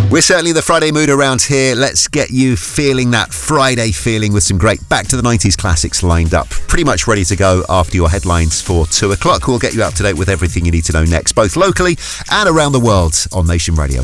We're certainly the Friday mood around here. Let's get you feeling that Friday feeling with some great back to the 90s classics lined up. Pretty much ready to go after your headlines for 2 o'clock. We'll get you up to date with everything you need to know next, both locally and around the world on Nation Radio.